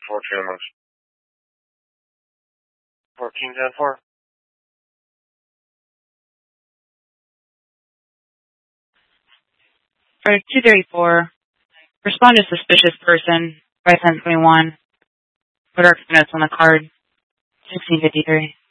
4 cameras. 14-4. For 234, respond to suspicious person by 1021. Put our notes on the card. 1653.